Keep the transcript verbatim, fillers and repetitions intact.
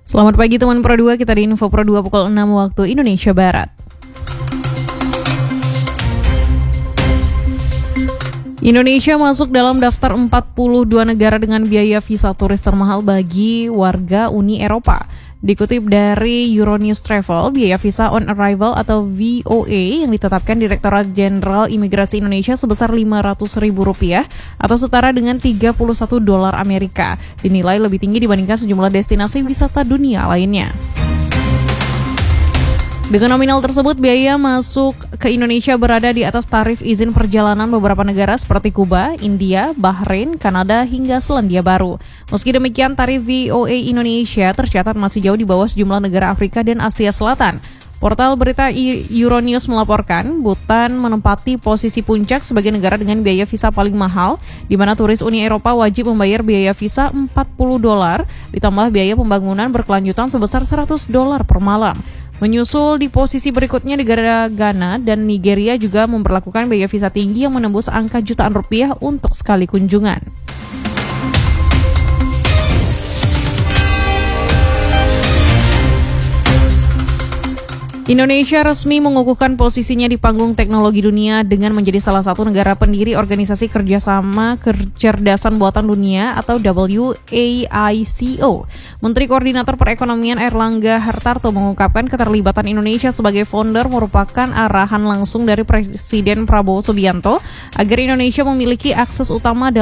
Selamat pagi teman Pro dua, kita di Info Pro dua pukul enam waktu Indonesia Barat. Indonesia masuk dalam daftar empat puluh dua negara dengan biaya visa turis termahal bagi warga Uni Eropa. Dikutip dari Euronews Travel, biaya visa on arrival atau V O A yang ditetapkan Direktorat Jenderal Imigrasi Indonesia sebesar lima ratus ribu rupiah atau setara dengan tiga puluh satu dolar Amerika, dinilai lebih tinggi dibandingkan sejumlah destinasi wisata dunia lainnya. Dengan nominal tersebut, biaya masuk ke Indonesia berada di atas tarif izin perjalanan beberapa negara seperti Kuba, India, Bahrain, Kanada, hingga Selandia Baru. Meski demikian, tarif V O A Indonesia tercatat masih jauh di bawah sejumlah negara Afrika dan Asia Selatan. Portal berita Euronews melaporkan, Bhutan menempati posisi puncak sebagai negara dengan biaya visa paling mahal, di mana turis Uni Eropa wajib membayar biaya visa empat puluh dolar, ditambah biaya pembangunan berkelanjutan sebesar seratus dolar per malam. Menyusul di posisi berikutnya negara Ghana dan Nigeria juga memperlakukan biaya visa tinggi yang menembus angka jutaan rupiah untuk sekali kunjungan. Indonesia resmi mengukuhkan posisinya di panggung teknologi dunia dengan menjadi salah satu negara pendiri Organisasi Kerjasama Kecerdasan Buatan Dunia atau W A I C O. Menteri Koordinator Perekonomian Airlangga Hartarto mengungkapkan keterlibatan Indonesia sebagai founder merupakan arahan langsung dari Presiden Prabowo Subianto agar Indonesia memiliki akses utama dalam